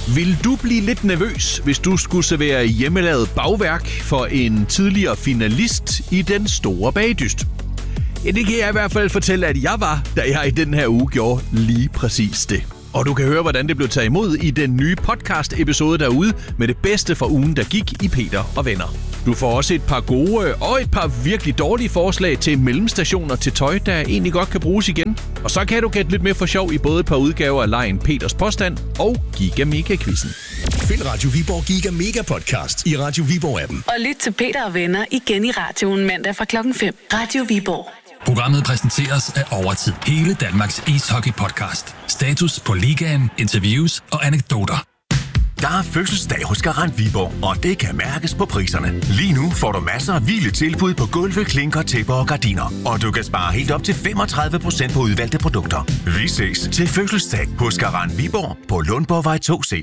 Vil du blive lidt nervøs, hvis du skulle servere hjemmelavet bagværk for en tidligere finalist i den store bagdyst? Ja, det kan jeg i hvert fald fortælle, at jeg var, da jeg i den her uge gjorde lige præcis det. Og du kan høre, hvordan det blev taget imod i den nye podcast-episode derude med det bedste fra ugen, der gik i Peter og Venner. Du får også et par gode og et par virkelig dårlige forslag til mellemstationer til tøj, der egentlig godt kan bruges igen. Og så kan du gætte lidt mere for sjov i både et par udgaver af lejen Peters Påstand og Giga Mega-quizzen. Find Radio Viborg Giga Mega Podcast i Radio Viborg-appen. Og lyt til Peter og Venner igen i radioen mandag fra 5:00. Radio Viborg. Programmet præsenteres af Overtid. Hele Danmarks ishockey-podcast. Status på ligaen, interviews og anekdoter. Der er fødselsdag hos Garant Viborg, og det kan mærkes på priserne. Lige nu får du masser af vilde tilbud på gulve, klinker, tæpper og gardiner. Og du kan spare helt op til 35% på udvalgte produkter. Vi ses til fødselsdag hos Garant Viborg på Lundborgvej 2C.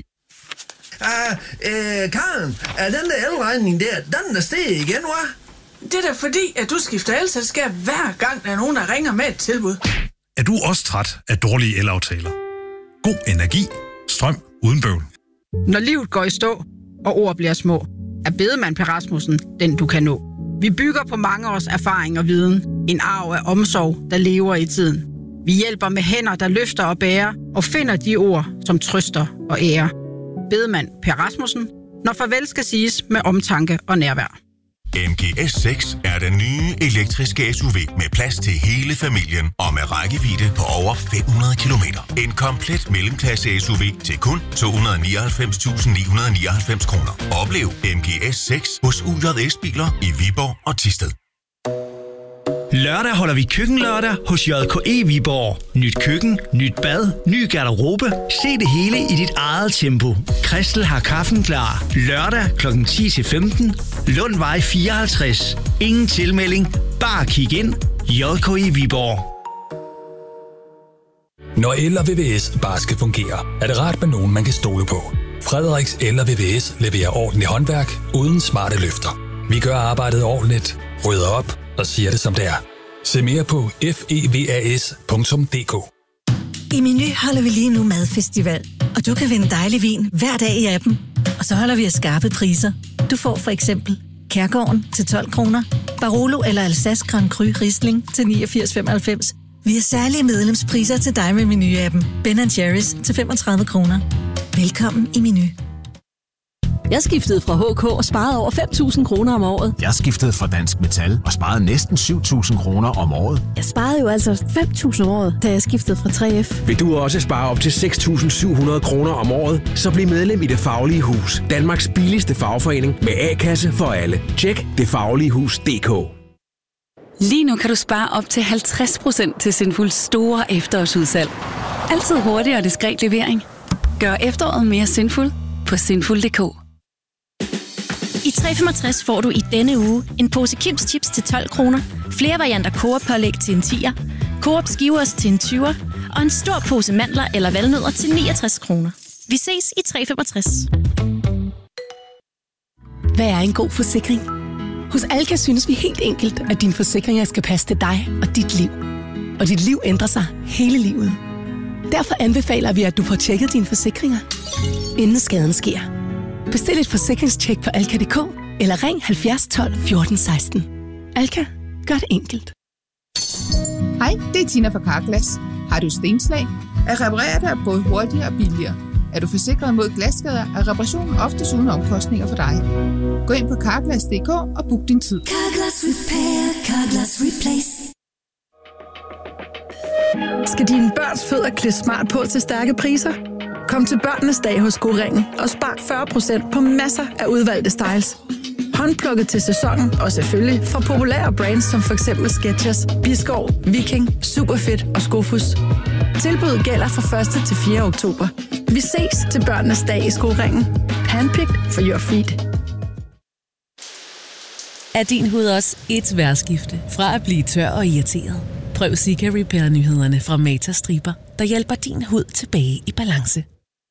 Karen, er den der elregning der, den er steget igen, hva'? Det er da fordi, at du skifter elselskab hver gang, der er nogen, der ringer med et tilbud. Er du også træt af dårlige elaftaler? God energi. Strøm uden bøvl. Når livet går i stå, og ord bliver små, er Bedemann Per Rasmussen den, du kan nå. Vi bygger på mange års erfaring og viden. En arv af omsorg, der lever i tiden. Vi hjælper med hænder, der løfter og bærer, og finder de ord, som trøster og ærer. Bedemann Per Rasmussen, når farvel skal siges med omtanke og nærvær. MG S6 er den nye elektriske SUV med plads til hele familien og med rækkevidde på over 500 km. En komplet mellemklasse SUV til kun 299.999 kroner. Oplev MG S6 hos UJS Biler i Viborg og Thisted. Lørdag holder vi køkkenlørdag hos JKE Viborg. Nyt køkken, nyt bad, ny garderobe. Se det hele i dit eget tempo. Christel har kaffen klar. Lørdag kl. 10-15. Lundvej 54. Ingen tilmelding. Bare kig ind. JKE Viborg. Når el og VVS bare skal fungere, er det rart med nogen, man kan stole på. Frederiks El og VVS leverer ordentligt håndværk uden smarte løfter. Vi gør arbejdet ordentligt, rydder op og siger det som det er. Se mere på fevas.dk. I Meny holder vi lige nu madfestival, og du kan vinde dejlig vin hver dag i appen. Og så holder vi af skarpe priser. Du får for eksempel Kærgården til 12 kroner, Barolo eller Alsace Grand Cru Riesling til 89,95. Vi har særlige medlemspriser til dig med Meny-appen. Ben & Jerry's til 35 kroner. Velkommen i Meny. Jeg skiftede fra HK og sparede over 5.000 kroner om året. Jeg skiftede fra Dansk Metal og sparede næsten 7.000 kroner om året. Jeg sparede jo altså 5.000 om året, da jeg skiftede fra 3F. Vil du også spare op til 6.700 kroner om året, så bliv medlem i Det Faglige Hus. Danmarks billigste fagforening med A-kasse for alle. Tjek detfagligehus.dk. Lige nu kan du spare op til 50% til Sinfuls store efterårsudsalg. Altid hurtig og diskret levering. Gør efteråret mere sinful på sinful.dk. I 365 får du i denne uge en pose Kims Chips til 12 kroner, flere varianter Coop-pålæg til en 10'er, Coop Skivers til en 20'er og en stor pose mandler eller valnødder til 69 kroner. Vi ses i 365. Hvad er en god forsikring? Hos Alka synes vi helt enkelt, at dine forsikringer skal passe til dig og dit liv. Og dit liv ændrer sig hele livet. Derfor anbefaler vi, at du får tjekket dine forsikringer, inden skaden sker. Bestil et forsikringstjek på alka.dk eller ring 70 12 14 16. Alka, gør det enkelt. Hej, det er Tina fra Carglass. Har du stenslag? At reparere dig er både hurtigere og billigere. Er du forsikret mod glasskader, er reparationen oftest uden omkostninger for dig. Gå ind på Carglass.dk og book din tid. Carglass Repair, Carglass Replace. Skal dine børns fødder klæde smart på til stærke priser? Kom til Børnenes Dag hos Go-Ringen og spar 40% på masser af udvalgte styles. Håndplukket til sæsonen og selvfølgelig for populære brands som f.eks. Skechers, Biskov, Viking, Superfit og Skofus. Tilbuddet gælder fra 1. til 4. oktober. Vi ses til Børnenes Dag i Go-Ringen. Handpicked for your feet. Er din hud også et vejrskifte fra at blive tør og irriteret? Prøv Sika Repair-nyhederne fra Mata Striber, der hjælper din hud tilbage i balance.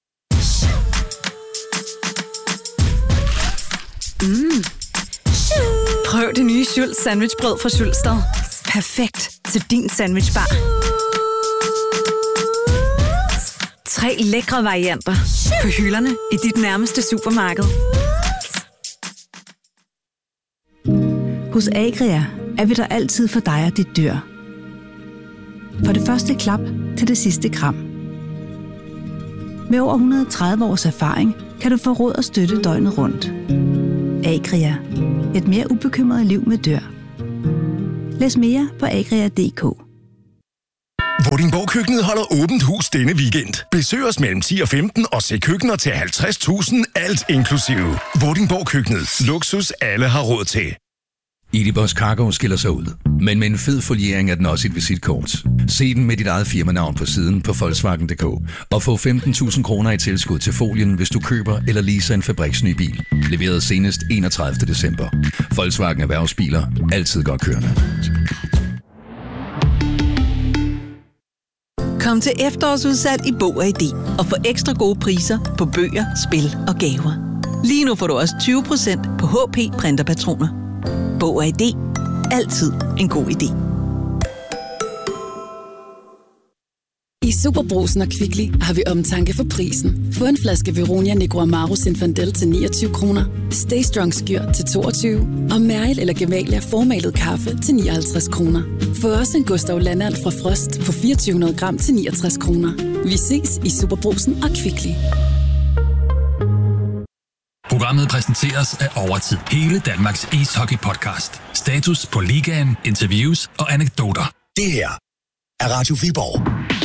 Prøv det nye Schultz sandwichbrød fra Schultzstad. Perfekt til din sandwichbar. 3 lækre varianter på hylderne i dit nærmeste supermarked. Hos Agria er vi der altid for dig og dit dyr. For det første klap til det sidste kram. Med over 130 års erfaring kan du få råd og støtte døgnet rundt. Agria. Et mere ubekymret liv med dyr. Læs mere på agria.dk. Vordingborg-køkkenet holder åbent hus denne weekend. Besøg os mellem 10 og 15 og se køkkener til 50.000, alt inklusive. Vordingborg-køkkenet. Luksus alle har råd til. Edibus Cargo skiller sig ud, men med en fed foliering er den også et visitkort. Se den med dit eget firmanavn på siden på Volkswagen.dk og få 15.000 kroner i tilskud til folien, hvis du køber eller leaser en fabriksny bil. Leveret senest 31. december. Volkswagen Erhvervsbiler. Altid godt kørende. Kom til efterårsudsalg i Bog og ID og få ekstra gode priser på bøger, spil og gaver. Lige nu får du også 20% på HP printerpatroner. Bog og ID. Altid en god idé. I Superbrugsen og Kvickly har vi omtanke for prisen. Få en flaske Veronia Negro Amaro Zinfandel til 29 kroner. Stay Strong Skyr til 22. Og Mæril eller Gevalia formalet kaffe til 59 kroner. Få også en Gustav Landand fra Frost på 2400 gram til 69 kroner. Vi ses i Superbrugsen og Kvickly. Programmet præsenteres af Overtid. Hele Danmarks ishockey-podcast. Status på ligaen, interviews og anekdoter. Det her er Radio Viborg.